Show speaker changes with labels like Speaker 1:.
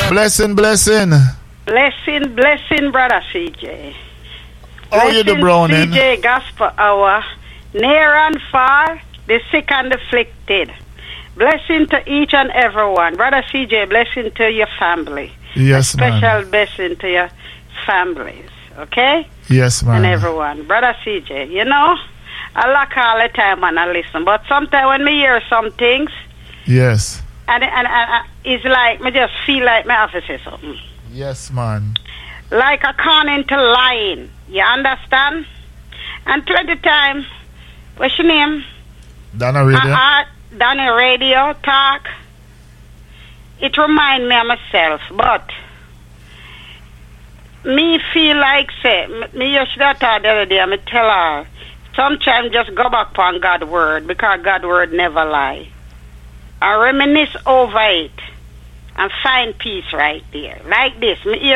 Speaker 1: Blessing.
Speaker 2: Blessing, brother CJ.
Speaker 1: How you do, Browning?
Speaker 2: CJ Gospel Hour, near and far, the sick and afflicted. Blessing to each and everyone. Brother CJ, blessing to your family.
Speaker 1: Yes, man.
Speaker 2: Special blessing to your families, okay?
Speaker 1: Yes, man.
Speaker 2: And everyone. Brother CJ, you know, I like all the time and I listen, but sometimes when me hear some things,
Speaker 1: yes,
Speaker 2: and it's like, me just feel like me have to say something.
Speaker 1: Yes, man.
Speaker 2: Like a con into lying, you understand? And 20 times, what's your name?
Speaker 1: Donna Radio.
Speaker 2: Donna Radio talk. It remind me of myself, but me feel like say, me just that the other day, me tell her, sometimes just go back on God's word, because God's word never lie. I reminisce over it and find peace right there. Like this, me hear